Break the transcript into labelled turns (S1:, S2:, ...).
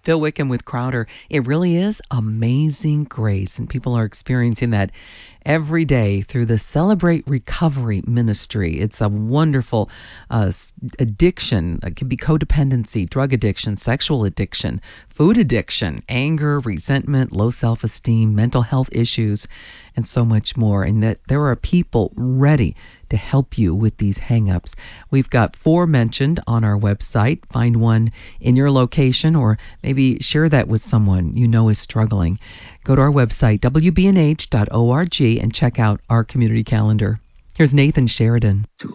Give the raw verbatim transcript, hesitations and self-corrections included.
S1: Phil Wickham with Crowder. It really is amazing grace, and people are experiencing that every day through the Celebrate Recovery Ministry. It's a wonderful uh, addiction. It can be codependency, drug addiction, sexual addiction, food addiction, anger, resentment, low self-esteem, mental health issues, and so much more. And that there are people ready to help you with these hang-ups. We've got four mentioned on our website. Find one in your location, or maybe share that with someone you know is struggling. Go to our website, w b n h dot org, and check out our community calendar. Here's Nathan Sheridan.